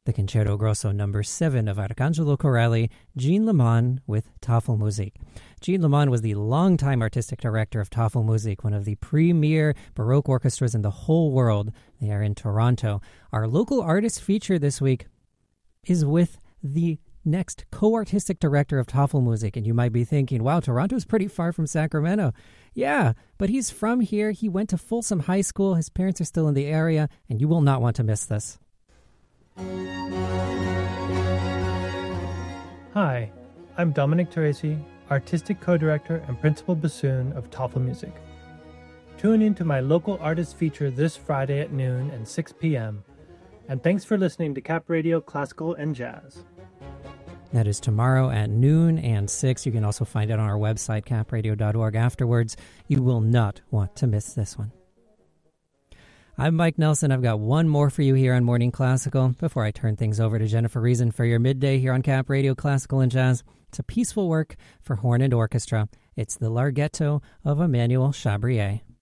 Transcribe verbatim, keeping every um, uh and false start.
the Concerto Grosso number seven of Arcangelo Corelli, Jean Leman with Tafelmusik. Jean Leman was the longtime artistic director of Tafelmusik, one of the premier Baroque orchestras in the whole world. They are in Toronto. Our local artist feature this week is with the next co-artistic director of Tafelmusik. And you might be thinking, wow, Toronto's pretty far from Sacramento. Yeah, but he's from here. He went to Folsom High School. His parents are still in the area, and you will not want to miss this. Hi, I'm Dominic Teresi, Artistic Co-Director and Principal Bassoon of Tafelmusik. Tune in to my local artist feature this Friday at noon and six p.m. And thanks for listening to Cap Radio Classical and Jazz. That is tomorrow at noon and six. You can also find it on our website, cap radio dot org, afterwards. You will not want to miss this one. I'm Mike Nelson. I've got one more for you here on Morning Classical before I turn things over to Jennifer Reason for your midday here on Cap Radio Classical and Jazz. It's a peaceful work for horn and orchestra. It's the Larghetto of Emmanuel Chabrier.